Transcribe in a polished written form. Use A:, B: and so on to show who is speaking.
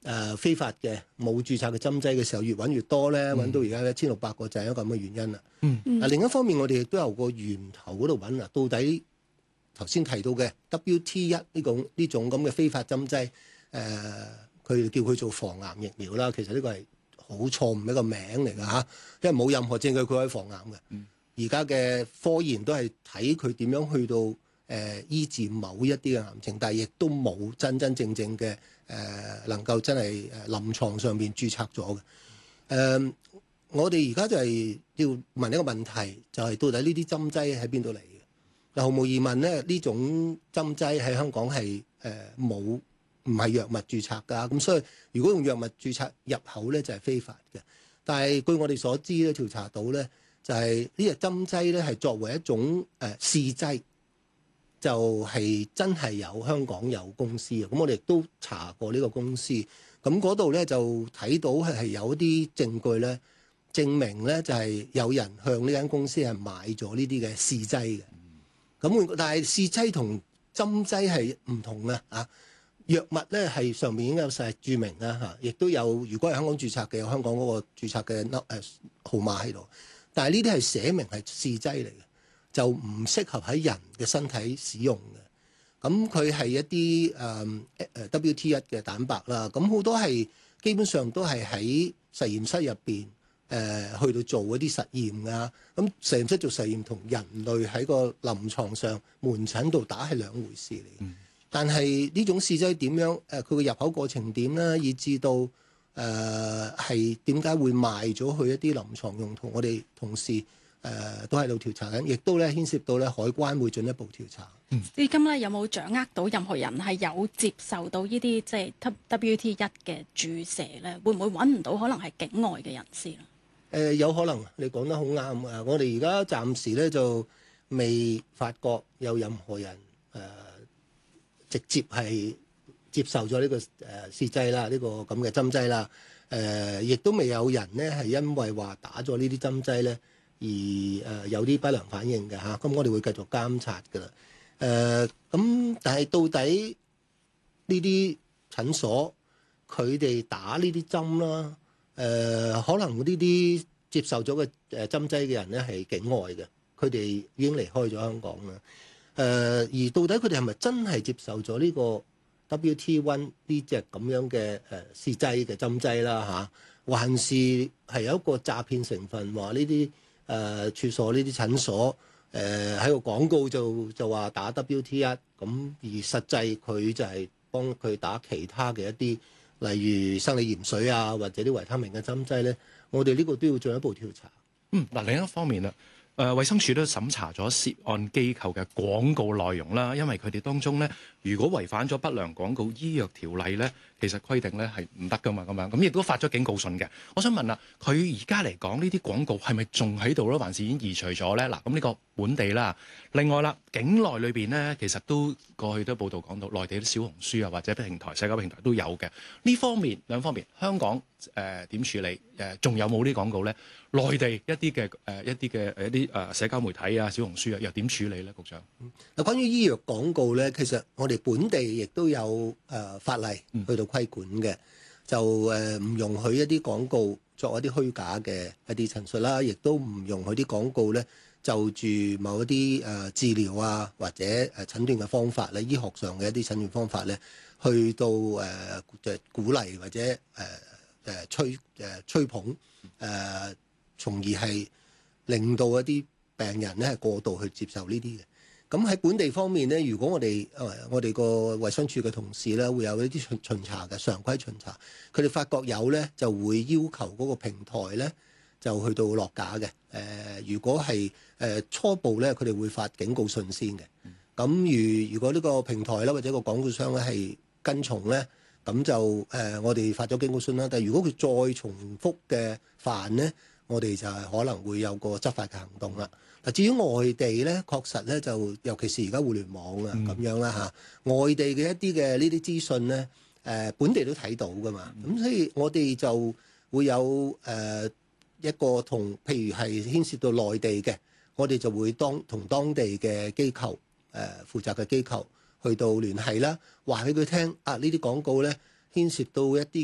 A: 非法嘅冇註冊嘅針劑嘅時候，越揾越多咧，揾到而家1600個就係一個咁嘅原因啦。另一方面，我哋亦都有個源頭嗰度揾啦，到底頭先提到嘅 WT1 呢種咁嘅非法針劑，佢哋叫佢做防癌疫苗啦，其實呢個係好錯誤一個名嚟㗎嚇，因為冇任何證據佢可以防癌嘅。而家嘅科研都係睇佢點樣去到醫治某一啲嘅癌症，但係亦都冇真正嘅能夠真係臨床上面註冊咗嘅。我哋而家就係要問一個問題，就係到底呢啲針劑喺邊度嚟嘅？毫無疑問咧，呢種針劑喺香港係唔係藥物註冊㗎。咁所以如果用藥物註冊入口咧，就係非法嘅。但係據我哋所知咧，調查到咧，就係呢隻針劑咧係作為一種試劑，就係真係香港有公司嘅。咁我哋亦都查過呢個公司，咁嗰度咧就睇到係有一啲證據咧，證明咧就係有人向呢間公司係買咗呢啲嘅試劑嘅。咁但係試劑同針劑係唔同嘅啊。藥物咧係上面已經有晒註明啦嚇，亦都有如果係香港註冊嘅，有香港嗰個註冊嘅號碼喺度。但係呢啲係寫明係試劑嚟嘅，就唔適合喺人嘅身體使用嘅。咁佢係一啲WT1 嘅蛋白啦，咁好多係基本上都係喺實驗室入邊去到做一啲實驗啊。咁實驗室做實驗同人類喺個臨床上門診度打係兩回事嚟。但係呢種試劑點樣？佢個入口過程點咧，以至到係點解會賣咗去一啲臨床用途？我哋同事都喺度調查緊，亦都咧牽涉到咧海關會進一步調查。
B: 至今咧有冇掌握到任何人係有接受到呢啲即係 WT1 嘅注射咧？會唔會揾唔到可能係境外嘅人士咧？
A: 有可能，你講得好啱啊！我哋而家暫時咧就未發覺有任何人直接係接受咗呢個試劑啦，呢個咁嘅針劑啦。亦都未有人咧係因為話打咗呢啲針劑咧而有啲不良反應嘅嚇。咁我哋會繼續監察㗎啦。咁但係到底呢啲診所佢哋打呢啲針啦，可能呢啲接受咗嘅針劑嘅人咧係境外嘅，佢哋已經離開咗香港啦。而到底佢哋係咪真係接受咗呢個 WT1 呢隻咁樣嘅試劑嘅針劑啦嚇，還是係有一個詐騙成分？話呢啲處所呢啲診所喺個廣告就話打 WT1，咁而實際佢就係幫佢打其他嘅一啲，例如生理鹽水啊，或者啲維他命嘅針劑咧。我哋呢個都要進一步調查。
C: 另一方面啦。衛生署都審查咗涉案機構嘅廣告內容啦，因為佢哋當中咧，如果違反咗不良廣告醫藥條例咧，其實規定咧係唔得噶嘛，咁亦都發咗警告信嘅。我想問啦，佢而家嚟講呢啲廣告係咪仲喺度咧，還是已經移除咗咧？嗱，咁呢個本地啦，另外啦，境內裏邊咧，其實都過去都報道講到，內地啲小紅書啊或者平台、社交平台都有嘅。呢方面兩方面，香港點處理？仲有冇啲廣告咧？內地一啲嘅社交媒體啊、小紅書啊，又點處理咧？局長，
A: 關於醫藥廣告咧，其實我哋本地亦都有法例去到規管嘅，就唔容許一啲廣告作一啲虛假嘅一啲陳述啦，亦都唔容許啲廣告咧就住某一啲治療啊或者診斷嘅方法咧，醫學上嘅一啲診斷方法咧，去到鼓勵或者吹捧從而係令到一啲病人咧係過度去接受呢啲嘅。咁喺本地方面咧，如果我哋個衛生署嘅同事咧會有一啲巡查嘅常規巡查，佢哋發覺有咧就會要求嗰個平台咧就去到落架嘅。如果係初步咧，佢哋會發警告信先嘅。咁如果呢個平台咧或者個廣告商咧係跟從咧，咁就我哋發咗警告信啦。但係如果佢再重複嘅犯咧，我哋就係可能會有個執法嘅行動啦。嗱，至於外地咧，確實咧就尤其是而家互聯網啊咁樣啦嚇，外地嘅一啲嘅呢啲資訊咧，本地都睇到噶嘛。咁所以我哋就會有一個譬如係牽涉到內地嘅，我哋就會同當地嘅機構負責嘅機構去到聯繫啦，話俾佢聽啊，呢啲廣告咧牽涉到一啲